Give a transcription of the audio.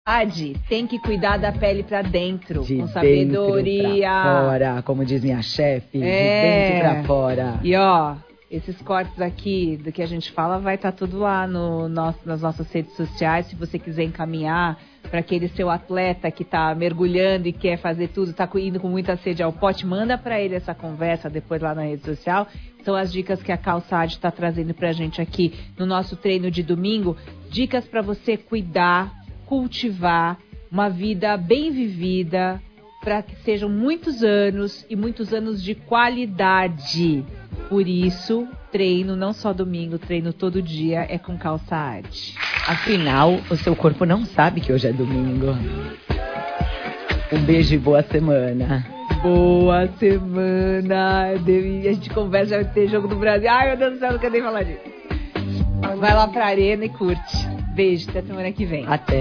Adi, tem que cuidar da pele pra dentro, De com sabedoria. dentro pra fora, como diz minha chefe, de dentro pra fora. E ó, esses cortes aqui do que a gente fala vai estar tudo lá nas nossas redes sociais. Se você quiser encaminhar para aquele seu atleta que tá mergulhando e quer fazer tudo, tá indo com muita sede ao pote, manda para ele essa conversa depois lá na rede social. São as dicas que a Calçade está trazendo pra gente aqui no nosso treino de domingo. Dicas para você cuidar, cultivar uma vida bem vivida, para que sejam muitos anos e muitos anos de qualidade. Por isso, treino não só domingo, treino todo dia é com Calçade. Afinal, o seu corpo não sabe que hoje é domingo. Um beijo e boa semana. Boa semana. A gente conversa, já vai ter jogo do Brasil. Ai, meu Deus do céu, não quero nem falar disso. Vai lá pra arena e curte. Beijo, até semana que vem. Até.